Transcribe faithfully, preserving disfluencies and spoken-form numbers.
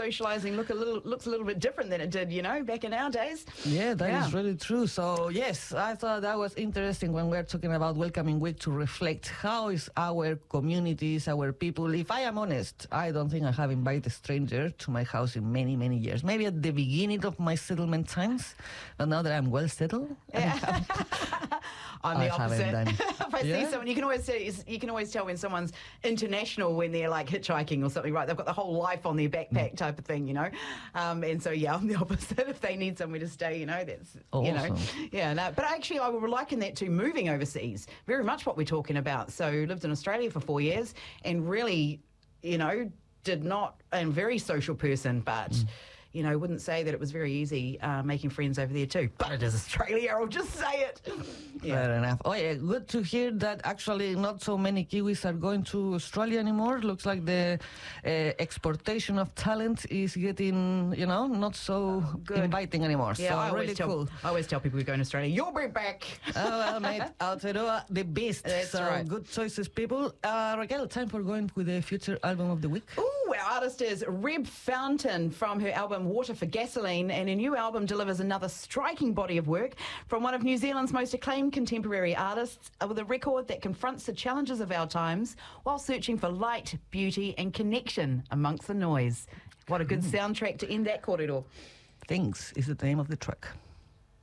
socialising look a little looks a little bit different than it did, you know, back in our days. Yeah, that Yeah. is really true. So yes, I thought that was interesting when we're talking about Welcoming Week to reflect how is our communities, our people. If I am honest, I don't think I have invited a stranger to my house in many, many years. Maybe at the beginning of my settlement times, but now that I'm well settled, Yeah. I'm I the haven't opposite. done. If I Yeah? see someone, you can always say, you can always tell when someone's international when they're like hitchhiking or something, right? They've got the whole life on their backpack type of thing, you know. Um, and so yeah, I'm the opposite. If they need somewhere to stay, you know, that's you know, Awesome. yeah. No, but actually, I would liken that to moving overseas. Very much what we're talking about. So lived in Australia for four years and really, you know, did not. I'm a very social person, but. Mm. You know, wouldn't say that it was very easy uh, making friends over there too. But it is Australia, I'll just say it. Yeah. Fair enough. Oh, yeah, good to hear that actually not so many Kiwis are going to Australia anymore. Looks like the uh, exportation of talent is getting, you know, not so good. inviting anymore. Yeah, so I always really tell, cool. I always tell people who go to Australia, you'll be back. Oh, well, mate, Aotearoa, the beast. That's so right. Good choices, people. Uh, Raquel, time for going with the future album of the week. Ooh, our artist is Reb Fountain from her album Water for Gasoline, and her new album delivers another striking body of work from one of New Zealand's most acclaimed contemporary artists, with a record that confronts the challenges of our times while searching for light, beauty and connection amongst the noise. What a good soundtrack to end that corridor. Things is the name of the track.